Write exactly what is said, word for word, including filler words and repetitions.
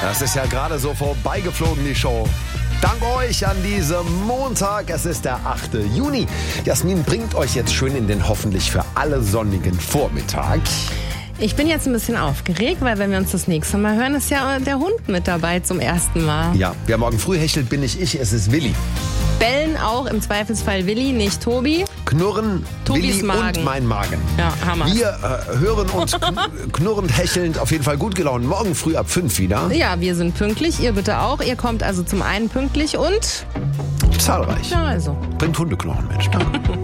Das ist ja gerade so vorbeigeflogen, die Show. Dank euch an diesem Montag. Es ist der achte Juni. Jasmin bringt euch jetzt schön in den hoffentlich für alle sonnigen Vormittag. Ich bin jetzt ein bisschen aufgeregt, weil wenn wir uns das nächste Mal hören, ist ja der Hund mit dabei zum ersten Mal. Ja, wer morgen früh hechelt, bin nicht ich, es ist Willi. Bellen auch im Zweifelsfall Willi, nicht Tobi. Knurren, Tobis Willi Magen. und mein Magen. Ja, Hammer. Wir äh, hören uns kn- knurrend, hechelnd, auf jeden Fall gut gelaunt. Morgen früh ab fünf wieder. Ja, wir sind pünktlich, ihr bitte auch. Ihr kommt also zum einen pünktlich und... Zahlreich. Ja, also. Bringt Hundeknochen, Mensch. Danke.